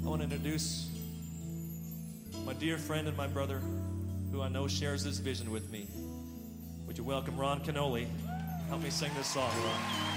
I want to introduce my dear friend and my brother, who I know shares this vision with me. Would you welcome Ron Canoli? Help me sing this song, Ron.